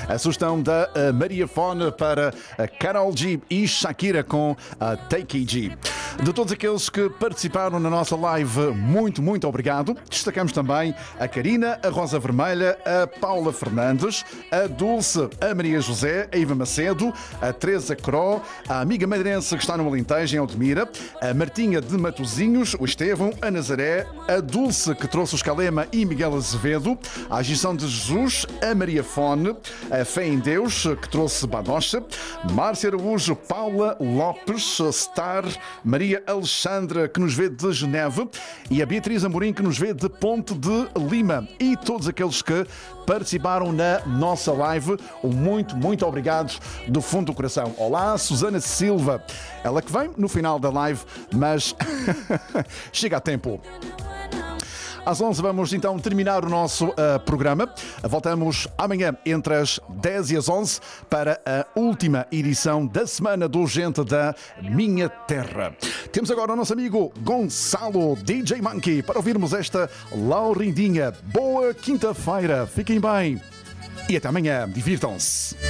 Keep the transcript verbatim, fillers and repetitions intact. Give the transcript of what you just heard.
A sugestão da uh, Maria Fone para a Karol G e Shakira com a Take G. De todos aqueles que participaram na nossa live, muito, muito obrigado. Destacamos também a Karina, a Rosa Vermelha, a Paula Fernandes, a Dulce, a Maria José, a Iva Macedo, a Teresa Cro, a amiga madeirense que está no Alentejo, em Altemira, a Martinha de Matosinhos, o Estevão, a Nazaré, a Dulce, que trouxe o Escalema e Miguel Azevedo, a Agição de Jesus, a Maria Fone, a Fé em Deus, que trouxe Badocha, Márcia Araújo, Paula Lopes, Star, Maria Alexandra, que nos vê de Geneve, e a Beatriz Amorim, que nos vê de Ponte de Lima. E todos aqueles que participaram na nossa live, um muito, muito obrigado do fundo do coração. Olá, Susana Silva, ela que vem no final da live, mas chega a tempo. Às onze vamos então terminar o nosso uh, programa. Voltamos amanhã entre as dez e as onze para a última edição da Semana do Gente da Minha Terra. Temos agora o nosso amigo Gonçalo, D J Monkey, para ouvirmos esta Laurindinha. Boa quinta-feira, fiquem bem e até amanhã, divirtam-se.